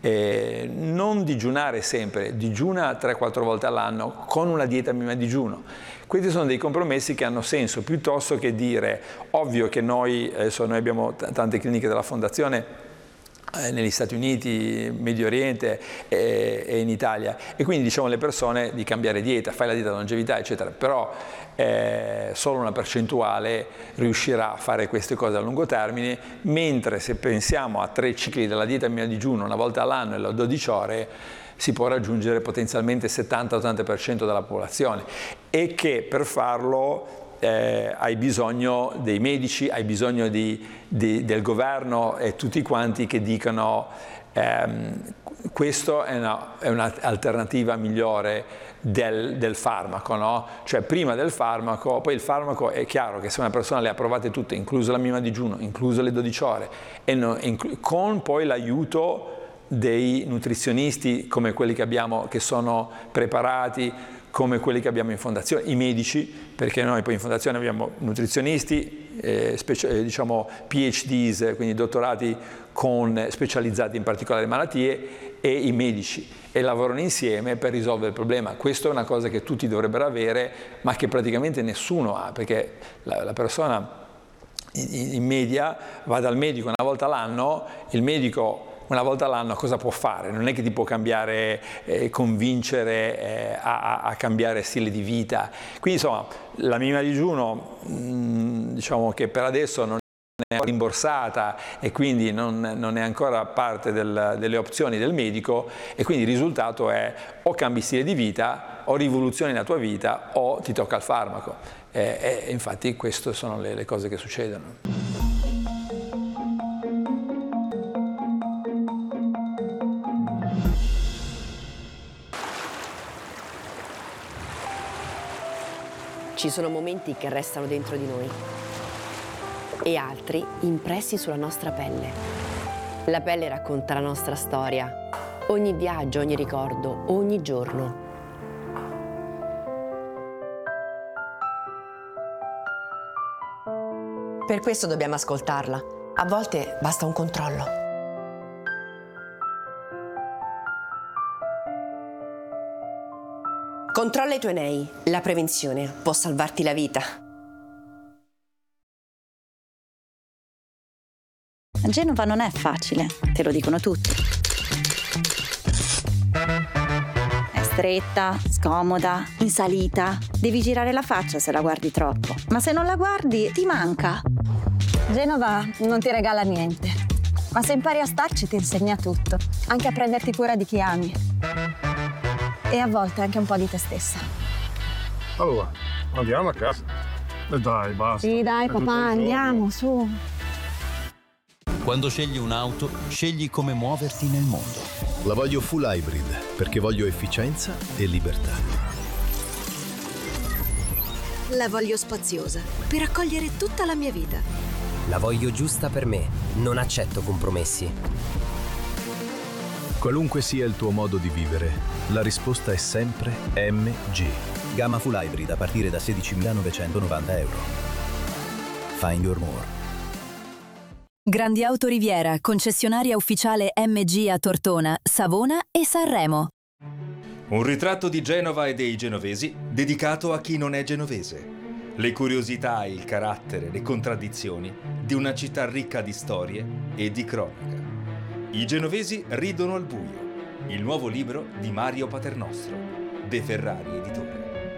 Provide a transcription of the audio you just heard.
non digiunare sempre, digiuna 3-4 volte all'anno con una dieta minima digiuno. Questi sono dei compromessi che hanno senso, piuttosto che dire, ovvio che noi abbiamo tante cliniche della Fondazione negli Stati Uniti, Medio Oriente e in Italia, e quindi diciamo alle persone di cambiare dieta, fai la dieta da longevità eccetera, però solo una percentuale riuscirà a fare queste cose a lungo termine, mentre se pensiamo a 3 cicli della dieta minima digiuno una volta all'anno e alle 12 ore si può raggiungere potenzialmente il 70-80% della popolazione, e che per farlo hai bisogno dei medici, hai bisogno del governo e tutti quanti che dicano questo è un'alternativa migliore del farmaco, no? Cioè prima del farmaco, poi il farmaco è chiaro che se una persona le ha provate tutte, incluso la minima digiuno, incluso le 12 ore, con poi l'aiuto dei nutrizionisti come quelli che abbiamo, che sono preparati, come quelli che abbiamo in fondazione, i medici, perché noi poi in fondazione abbiamo nutrizionisti, diciamo PhDs, quindi dottorati specializzati in particolari malattie, e i medici, e lavorano insieme per risolvere il problema. Questa è una cosa che tutti dovrebbero avere, ma che praticamente nessuno ha, perché la persona in media va dal medico una volta all'anno, il medico una volta all'anno cosa può fare? Non è che ti può cambiare, convincere a cambiare stile di vita. Quindi insomma la minima digiuno diciamo che per adesso non è rimborsata e quindi non è ancora parte delle opzioni del medico, e quindi il risultato è o cambi stile di vita o rivoluzioni la tua vita o ti tocca il farmaco, e infatti queste sono le cose che succedono. Ci sono momenti che restano dentro di noi e altri impressi sulla nostra pelle. La pelle racconta la nostra storia, ogni viaggio, ogni ricordo, ogni giorno. Per questo dobbiamo ascoltarla. A volte basta un controllo. Controlla i tuoi nei. La prevenzione può salvarti la vita. Genova non è facile, te lo dicono tutti. È stretta, scomoda, in salita. Devi girare la faccia se la guardi troppo. Ma se non la guardi, ti manca. Genova non ti regala niente. Ma se impari a starci ti insegna tutto. Anche a prenderti cura di chi ami. E a volte anche un po' di te stessa. Allora, andiamo a casa. Dai, basta. Sì, dai, papà, andiamo, su. Quando scegli un'auto, scegli come muoverti nel mondo. La voglio full hybrid, perché voglio efficienza e libertà. La voglio spaziosa, per accogliere tutta la mia vita. La voglio giusta per me, non accetto compromessi. Qualunque sia il tuo modo di vivere, la risposta è sempre MG. Gamma full hybrid a partire da €16.990. Find your more. Grandi Auto Riviera, concessionaria ufficiale MG a Tortona, Savona e Sanremo. Un ritratto di Genova e dei genovesi dedicato a chi non è genovese. Le curiosità, il carattere, le contraddizioni di una città ricca di storie e di cronaca. I genovesi ridono al buio. Il nuovo libro di Mario Paternostro, De Ferrari Editore.